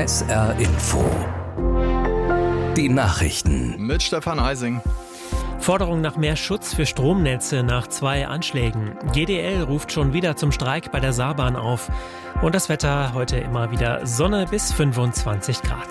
SR Info. Die Nachrichten. Mit Stefan Eising. Forderung nach mehr Schutz für Stromnetze nach 2 Anschlägen. GDL ruft schon wieder zum Streik bei der Saarbahn auf. Und das Wetter heute immer wieder Sonne bis 25 Grad.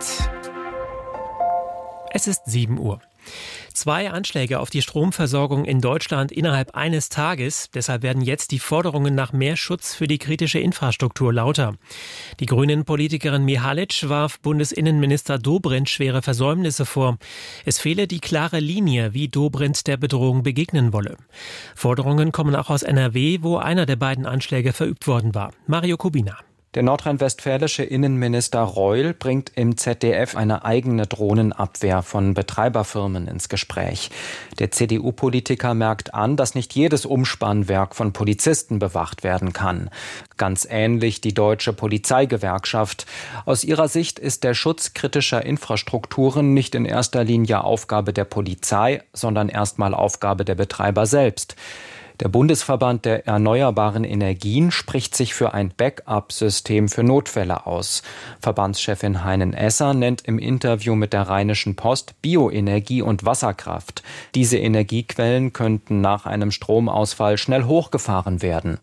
Es ist 7 Uhr. 2 Anschläge auf die Stromversorgung in Deutschland innerhalb eines Tages. Deshalb werden jetzt die Forderungen nach mehr Schutz für die kritische Infrastruktur lauter. Die Grünen-Politikerin Mihalic warf Bundesinnenminister Dobrindt schwere Versäumnisse vor. Es fehle die klare Linie, wie Dobrindt der Bedrohung begegnen wolle. Forderungen kommen auch aus NRW, wo einer der beiden Anschläge verübt worden war. Mario Kubina. Der nordrhein-westfälische Innenminister Reul bringt im ZDF eine eigene Drohnenabwehr von Betreiberfirmen ins Gespräch. Der CDU-Politiker merkt an, dass nicht jedes Umspannwerk von Polizisten bewacht werden kann. Ganz ähnlich die Deutsche Polizeigewerkschaft. Aus ihrer Sicht ist der Schutz kritischer Infrastrukturen nicht in erster Linie Aufgabe der Polizei, sondern erstmal Aufgabe der Betreiber selbst. Der Bundesverband der erneuerbaren Energien spricht sich für ein Backup-System für Notfälle aus. Verbandschefin Heinen Esser nennt im Interview mit der Rheinischen Post Bioenergie und Wasserkraft. Diese Energiequellen könnten nach einem Stromausfall schnell hochgefahren werden.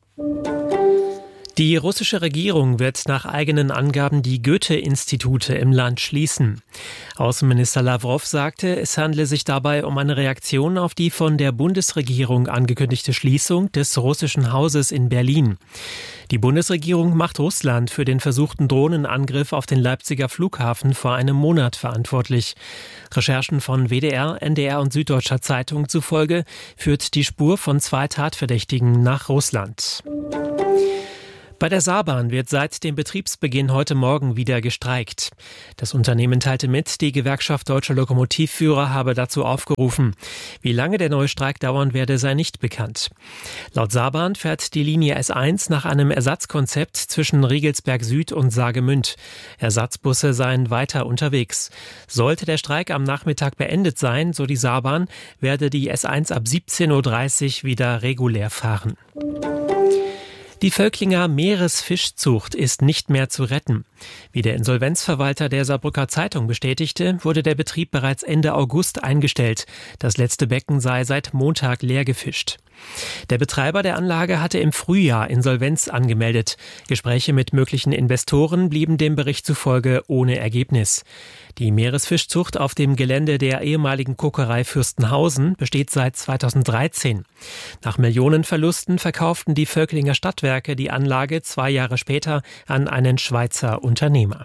Die russische Regierung wird nach eigenen Angaben die Goethe-Institute im Land schließen. Außenminister Lawrow sagte, es handle sich dabei um eine Reaktion auf die von der Bundesregierung angekündigte Schließung des russischen Hauses in Berlin. Die Bundesregierung macht Russland für den versuchten Drohnenangriff auf den Leipziger Flughafen vor einem Monat verantwortlich. Recherchen von WDR, NDR und Süddeutscher Zeitung zufolge führt die Spur von 2 Tatverdächtigen nach Russland. Bei der Saarbahn wird seit dem Betriebsbeginn heute Morgen wieder gestreikt. Das Unternehmen teilte mit, die Gewerkschaft Deutscher Lokomotivführer habe dazu aufgerufen. Wie lange der neue Streik dauern werde, sei nicht bekannt. Laut Saarbahn fährt die Linie S1 nach einem Ersatzkonzept zwischen Riegelsberg Süd und Saargemünd. Ersatzbusse seien weiter unterwegs. Sollte der Streik am Nachmittag beendet sein, so die Saarbahn, werde die S1 ab 17.30 Uhr wieder regulär fahren. Die Völklinger Meeresfischzucht ist nicht mehr zu retten. Wie der Insolvenzverwalter der Saarbrücker Zeitung bestätigte, wurde der Betrieb bereits Ende August eingestellt. Das letzte Becken sei seit Montag leer gefischt. Der Betreiber der Anlage hatte im Frühjahr Insolvenz angemeldet. Gespräche mit möglichen Investoren blieben dem Bericht zufolge ohne Ergebnis. Die Meeresfischzucht auf dem Gelände der ehemaligen Kokerei Fürstenhausen besteht seit 2013. Nach Millionenverlusten verkauften die Völklinger Stadtwerke die Anlage 2 Jahre später an einen Schweizer Unternehmer.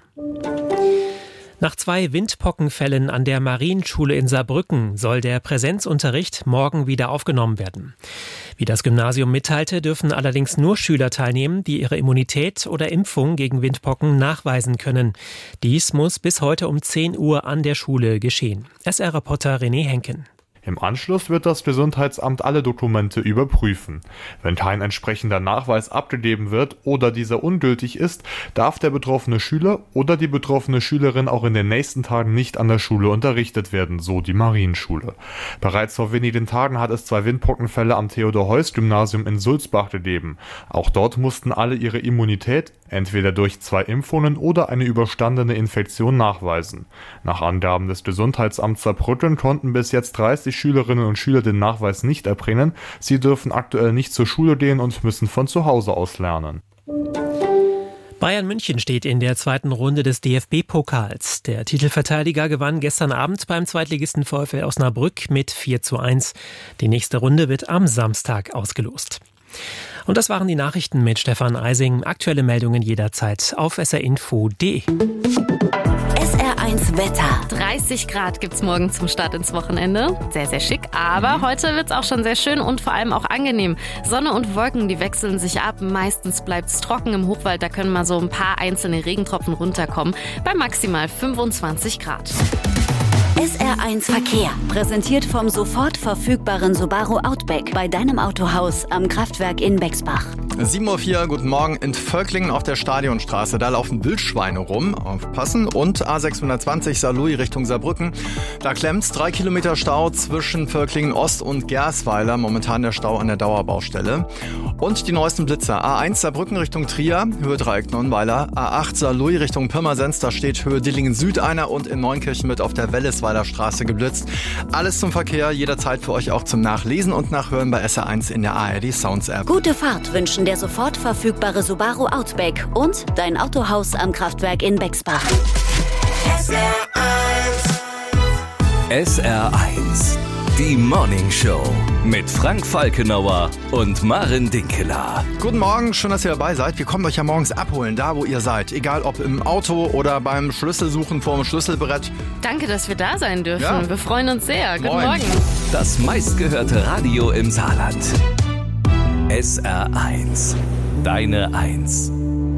Nach 2 Windpockenfällen an der Marienschule in Saarbrücken soll der Präsenzunterricht morgen wieder aufgenommen werden. Wie das Gymnasium mitteilte, dürfen allerdings nur Schüler teilnehmen, die ihre Immunität oder Impfung gegen Windpocken nachweisen können. Dies muss bis heute um 10 Uhr an der Schule geschehen. SR-Reporter René Henken. Im Anschluss wird das Gesundheitsamt alle Dokumente überprüfen. Wenn kein entsprechender Nachweis abgegeben wird oder dieser ungültig ist, darf der betroffene Schüler oder die betroffene Schülerin auch in den nächsten Tagen nicht an der Schule unterrichtet werden, so die Marienschule. Bereits vor wenigen Tagen hat es 2 Windpockenfälle am Theodor-Heuss-Gymnasium in Sulzbach gegeben. Auch dort mussten alle ihre Immunität entweder durch 2 Impfungen oder eine überstandene Infektion nachweisen. Nach Angaben des Gesundheitsamts Saarbrücken konnten bis jetzt 30 Schülerinnen und Schüler den Nachweis nicht erbringen. Sie dürfen aktuell nicht zur Schule gehen und müssen von zu Hause aus lernen. Bayern München steht in der 2. Runde des DFB-Pokals. Der Titelverteidiger gewann gestern Abend beim Zweitligisten VfL Osnabrück mit 4:1. Die nächste Runde wird am Samstag ausgelost. Und das waren die Nachrichten mit Stefan Eising. Aktuelle Meldungen jederzeit auf srinfo.de. SR1 Wetter. 30 Grad gibt's morgen zum Start ins Wochenende. Sehr, sehr schick. Aber heute wird's auch schon sehr schön und vor allem auch angenehm. Sonne und Wolken, die wechseln sich ab. Meistens bleibt's trocken im Hochwald. Da können mal so ein paar einzelne Regentropfen runterkommen. Bei maximal 25 Grad. SR1 Verkehr, präsentiert vom sofort verfügbaren Subaru Outback bei deinem Autohaus am Kraftwerk in Bexbach. 7:04 Uhr, guten Morgen. In Völklingen auf der Stadionstraße, da laufen Wildschweine rum. Aufpassen. Und A620 Saarlouis Richtung Saarbrücken. Da klemmt's 3 Kilometer Stau zwischen Völklingen Ost und Gersweiler. Momentan der Stau an der Dauerbaustelle. Und die neuesten Blitzer. A1 Saarbrücken Richtung Trier, Höhe Dreieck Nonnweiler. A8 Saarlouis Richtung Pirmasens, da steht Höhe Dillingen Süd einer und in Neunkirchen wird auf der Wellesweiler Straße geblitzt. Alles zum Verkehr, jederzeit für euch auch zum Nachlesen und Nachhören bei SR1 in der ARD Sounds App. Gute Fahrt wünschen der sofort verfügbare Subaru Outback und dein Autohaus am Kraftwerk in Bexbach. SR1, die Morning Show mit Frank Falkenauer und Maren Dinkeler. Guten Morgen, schön, dass ihr dabei seid. Wir kommen euch ja morgens abholen, da wo ihr seid. Egal ob im Auto oder beim Schlüsselsuchen vor dem Schlüsselbrett. Danke, dass wir da sein dürfen. Ja. Wir freuen uns sehr. Guten Moin. Morgen. Das meistgehörte Radio im Saarland. SR1, deine Eins.